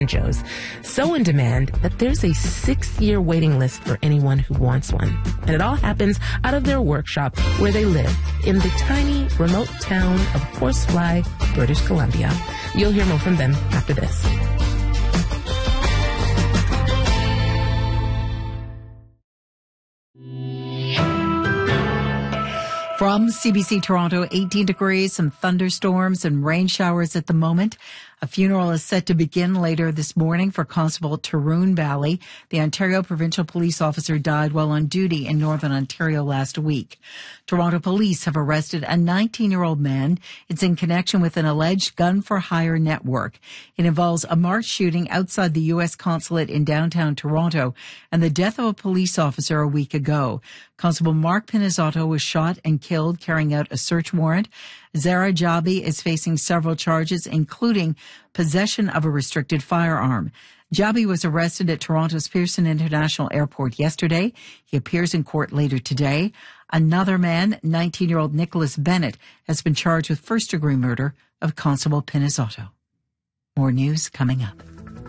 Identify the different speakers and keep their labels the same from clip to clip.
Speaker 1: banjos, so in demand that there's a 6-year waiting list for anyone who wants one. And it all happens out of their workshop where they live, in the tiny, remote town of Horsefly, British Columbia. You'll hear more from them after this.
Speaker 2: From CBC Toronto, 18 degrees, some thunderstorms and rain showers at the moment. A funeral is set to begin later this morning for Constable Tyrone Valley. The Ontario Provincial Police officer died while on duty in Northern Ontario last week. Toronto police have arrested a 19-year-old man. It's in connection with an alleged gun-for-hire network. It involves a March shooting outside the U.S. consulate in downtown Toronto and the death of a police officer a week ago. Constable Mark Pinizotto was shot and killed carrying out a search warrant. Zara Jabi is facing several charges, including possession of a restricted firearm. Jabi was arrested at Toronto's Pearson International Airport yesterday. He appears in court later today. Another man, 19-year-old Nicholas Bennett, has been charged with first-degree murder of Constable Pinizotto. More news coming up.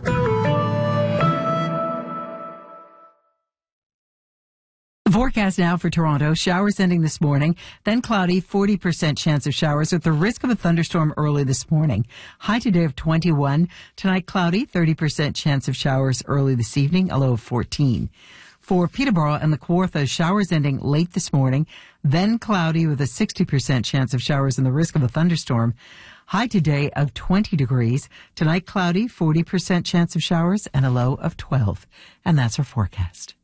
Speaker 2: Forecast now for Toronto. Showers ending this morning, then cloudy, 40% chance of showers with the risk of a thunderstorm early this morning. High today of 21. Tonight cloudy, 30% chance of showers early this evening, a low of 14. For Peterborough and the Kawartha, showers ending late this morning, then cloudy with a 60% chance of showers and the risk of a thunderstorm. High today of 20 degrees. Tonight cloudy, 40% chance of showers and a low of 12. And that's our forecast.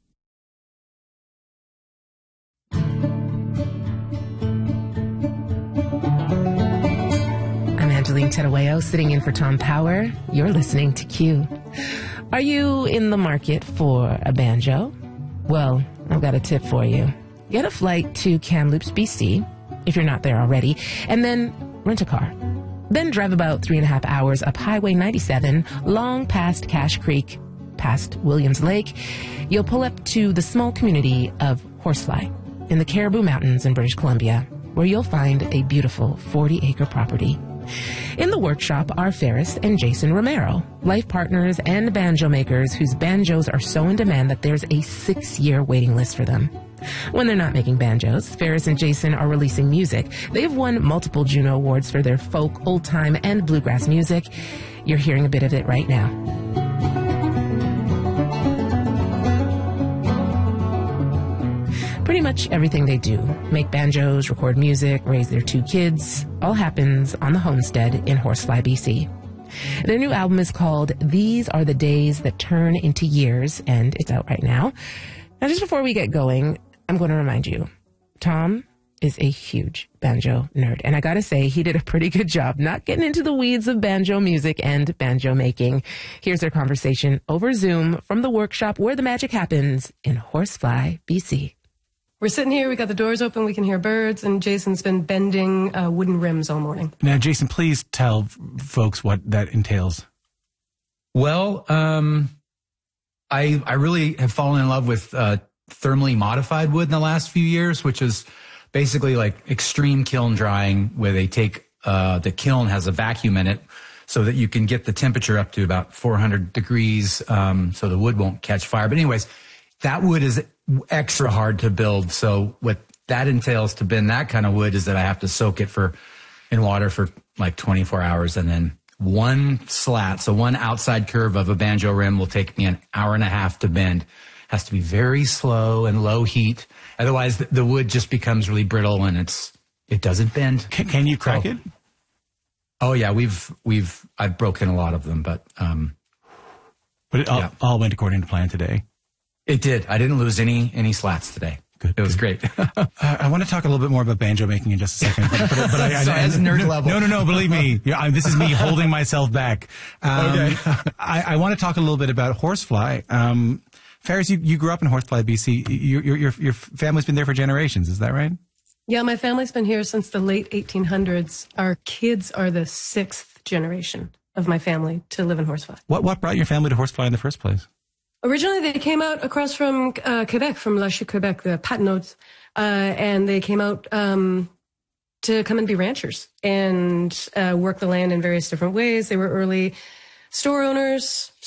Speaker 1: I'm Angeline Terueo, sitting in for Tom Power. You're listening to Q. Are you in the market for a banjo? Well, I've got a tip for you. Get a flight to Kamloops, BC, if you're not there already, and then rent a car. Then drive about 3.5 hours up Highway 97, long past Cache Creek, past Williams Lake. You'll pull up to the small community of Horsefly in the Caribou Mountains in British Columbia, where you'll find a beautiful 40-acre property. In the workshop are Ferris and Jason Romero, life partners and banjo makers whose banjos are so in demand that there's a 6-year waiting list for them. When they're not making banjos, Ferris and Jason are releasing music. They've won multiple Juno Awards for their folk, old-time, and bluegrass music. You're hearing a bit of it right now. Pretty much everything they do, make banjos, record music, raise their 2 kids, all happens on the homestead in Horsefly, BC. Their new album is called These Are the Days That Turn Into Years, and it's out right now. Now, just before we get going, I'm going to remind you, Tom is a huge banjo nerd, and I gotta say, he did a pretty good job not getting into the weeds of banjo music and banjo making. Here's their conversation over Zoom from the workshop where the magic happens in Horsefly, BC.
Speaker 3: We're sitting here, we got the doors open, we can hear birds, and Jason's been bending wooden rims all morning.
Speaker 4: Now, Jason, please tell folks what that entails.
Speaker 5: Well, I really have fallen in love with thermally modified wood in the last few years, which is basically like extreme kiln drying, where they take the kiln has a vacuum in it so that you can get the temperature up to about 400 degrees so the wood won't catch fire. But anyways, that wood is extra hard to build. So what that entails to bend that kind of wood is that I have to soak it in water for like 24 hours. And then one slat, so one outside curve of a banjo rim will take me an hour and a half to bend. Has to be very slow and low heat. Otherwise the wood just becomes really brittle and it doesn't bend.
Speaker 4: Can you crack it?
Speaker 5: Oh yeah, I've broken a lot of them, but
Speaker 4: it all went according to plan today.
Speaker 5: It did. I didn't lose any slats today.
Speaker 4: Good.
Speaker 5: It was great.
Speaker 4: I want to talk a little bit more about banjo making in just a second. But
Speaker 5: as nerd level.
Speaker 4: No, believe me. This is me holding myself back.
Speaker 5: Okay.
Speaker 4: I want to talk a little bit about Horsefly. Ferris, you grew up in Horsefly, BC. Your family's been there for generations. Is that right?
Speaker 3: Yeah, my family's been here since the late 1800s. Our kids are the 6th generation of my family to live in Horsefly.
Speaker 4: What brought your family to Horsefly in the first place?
Speaker 3: Originally, they came out across from Quebec, from La Chute, Quebec, the Patinodes, and they came out to come and be ranchers and work the land in various different ways. They were early store owners,